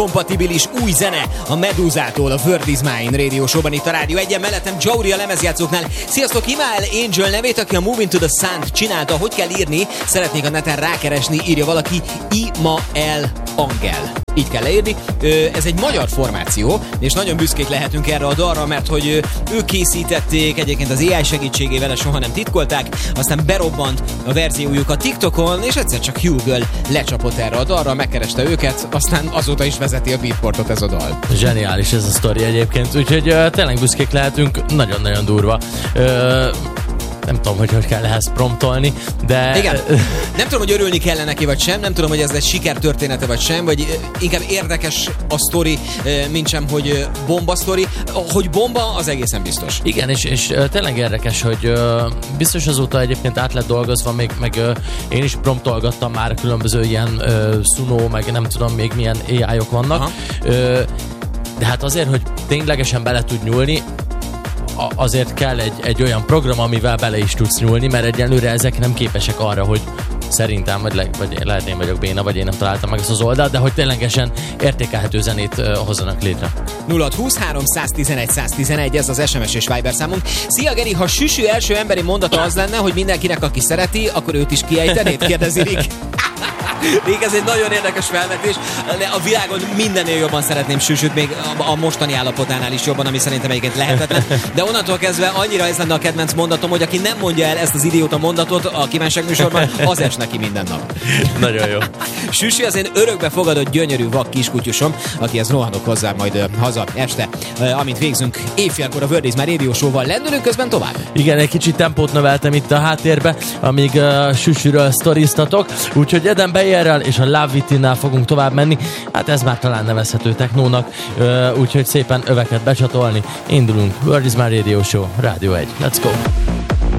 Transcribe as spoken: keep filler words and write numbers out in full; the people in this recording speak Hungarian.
kompatibilis új zene a Medúzától a Word is Mine Radio Show-ban itt a Rádió egyen, mellettem Jory a lemezjátszóknál. Sziasztok, Imael Angel nevét, aki a Moving to the Sun csinálta. Hogy kell írni? Szeretnék a neten rákeresni, írja valaki. Imael Angel. Így kell leírni. Ez egy magyar formáció, és nagyon büszkék lehetünk erre a dalra, mert hogy ők készítették, egyébként az á i segítségével, soha nem titkolták, aztán berobbant a verziójuk a TikTokon, és egyszer csak Hugo lecsapott erre a dalra, megkereste őket, aztán azóta is vezeti a Beatportot ez a dal. Zseniális ez a sztori egyébként, úgyhogy uh, tényleg büszkék lehetünk, nagyon-nagyon durva. Uh, Nem tudom, hogy hogy kell ehhez promptolni, de... Igen. Nem tudom, hogy örülni kell neki, vagy sem, nem tudom, hogy ez egy sikertörténete, vagy sem, vagy inkább érdekes a sztori, mint sem, hogy bomba sztori. Hogy bomba, az egészen biztos. Igen, és, és tényleg érdekes, hogy biztos azóta egyébként át lett dolgozva, még, meg én is promptolgattam már különböző ilyen Suno, meg nem tudom még milyen á i-ok vannak. Aha. De hát azért, hogy ténylegesen bele tud nyúlni, azért kell egy, egy olyan program, amivel bele is tudsz nyúlni, mert egyelőre ezek nem képesek arra, hogy szerintem, vagy, le, vagy lehet én vagyok béna, vagy én nem találtam meg ezt az oldalt, de hogy ténylegesen értékelhető zenét uh, hozzanak létre. nulla húsz három tizenegy száz tizenegy, ez az es em es és Viber számunk. Szia Geri, ha Süsű első emberi mondata az lenne, hogy mindenkinek, aki szereti, akkor őt is kiejtenéd? Kérdezi Rick. Rick, ez egy nagyon érdekes felvetés. A világon mindennél jobban szeretném Süsűt, még a mostani állapotánál is jobban, ami szerintem egyébként lehetetlen. De onnantól kezdve annyira ez lenne a kedvenc mondatom, hogy aki nem mondja el ezt az idióta mondatot a kívánság műsorban, az es neki minden nap. Nagyon jó. Süsű az én örökbe fogadott gyönyörű vak kiskutyusom, akihez rohanok hozzá majd uh, haza este, uh, amint végzünk éjfélkor a Word is Mine Radio Show-val. Lendülünk közben tovább. Igen, egy kicsit tempót növeltem itt a háttérbe, amíg uh, Süsűről sztoriztatok, úgyhogy Eden Bayerrel és a Love It-nál fogunk tovább menni. Hát ez már talán nevezhető technónak, uh, úgyhogy szépen öveket becsatolni. Indulunk. Word is Mine Radio Show, Rádió egy. Let's go!